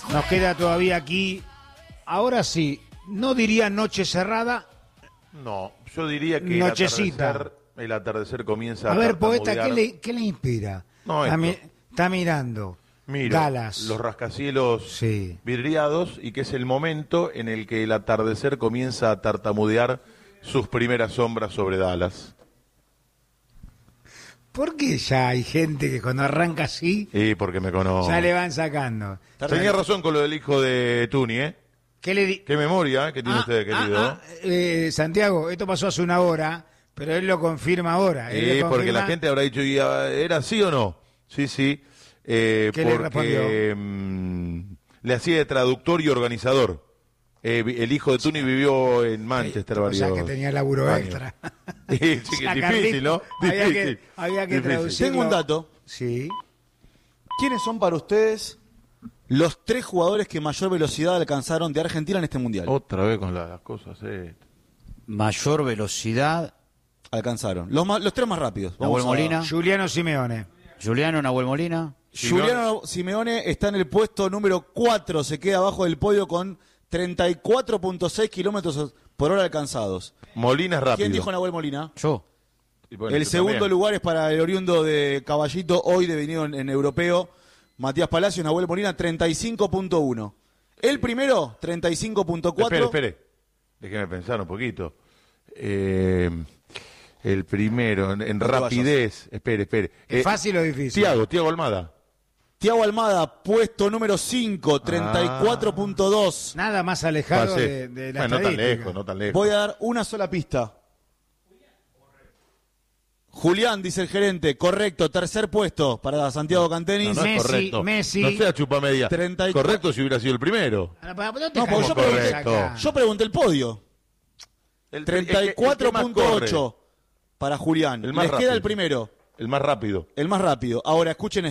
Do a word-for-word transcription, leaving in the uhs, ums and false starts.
Nos queda todavía aquí, ahora sí, no diría noche cerrada. No, yo diría que Nochecita. El, atardecer, el atardecer comienza a A ver, tartamudear. poeta, ¿qué le, qué le inspira? No, está, esto. mi- está mirando Miro Dallas. los rascacielos Sí. vidriados y que es el momento en el que el atardecer comienza a tartamudear sus primeras sombras sobre Dallas. ¿Por qué ya hay gente que cuando arranca así, Y porque me conozco. ya le van sacando? Tenía razón con lo del hijo de Tuni, ¿eh? ¿Qué le di? Qué memoria ¿eh? que tiene Ah, usted, querido. ah, ah, eh, Santiago, esto pasó hace una hora, pero él lo confirma ahora. Él Eh, le porque confirma- la gente habrá dicho, ¿y, ah, ¿era sí o no? Sí, sí. Eh, ¿Qué le respondió? porque mm, le hacía de traductor y organizador. Eh, vi- el hijo de Tuni vivió en Manchester O varios sea que tenía laburo años. extra. Sí, sí, que Sacar difícil, disco, ¿no? Había Difícil. que, había que Difícil. traducirlo. Tengo un dato. Sí. ¿Quiénes son para ustedes los tres jugadores que mayor velocidad alcanzaron de Argentina en este mundial? Otra vez con la- las cosas, eh. Mayor velocidad. Alcanzaron. Los, ma- los tres más rápidos. Nahuel a- Molina. Juliano Simeone. Juliano Nahuel Molina. Juliano Simeone está en el puesto número cuatro, se queda abajo del podio con treinta y cuatro punto seis kilómetros por hora alcanzados. Molina es rápido. ¿Quién dijo Nahuel Molina? Yo. Y bueno, El yo segundo también. lugar es para el oriundo de Caballito, hoy devenido en, en europeo, Matías Palacios, Nahuel Molina, treinta y cinco punto uno. El primero, treinta y cinco punto cuatro. Espere, espere. Déjeme pensar un poquito. Eh, el primero, en, en No te rapidez. Espere, espere. ¿Es Eh, fácil o difícil? Tiago, Tiago Almada. Tiago Almada, puesto número cinco, treinta y cuatro punto dos. Nada más alejado Pasé. de, de la Bueno, no tan estadística. lejos, no tan lejos. Voy a dar una sola pista. Julián, dice el gerente, correcto, tercer puesto para Santiago Cantenis. No, no es Messi, correcto. Messi. No sea chupamedia. treinta y cuatro. Correcto si hubiera sido el primero. Ah, pa- no te No, porque cagues yo con pregunté- acá. Yo pregunté el podio. El, treinta y cuatro punto ocho para Julián. El más Les queda rápido. el primero, El más rápido. el más rápido. Ahora escuchen